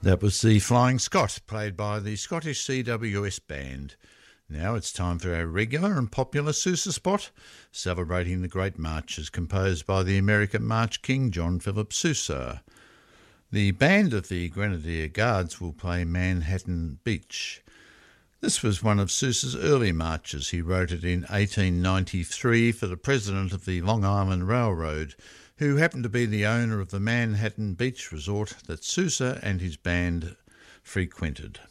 That was the Flying Scot, played by the Scottish CWS Band. Now it's time for our regular and popular Sousa spot, celebrating the great marches composed by the American March King John Philip Sousa. The band of the Grenadier Guards will play Manhattan Beach. This was one of Sousa's early marches. He wrote it in 1893 for the president of the Long Island Railroad, who happened to be the owner of the Manhattan Beach resort that Sousa and his band frequented.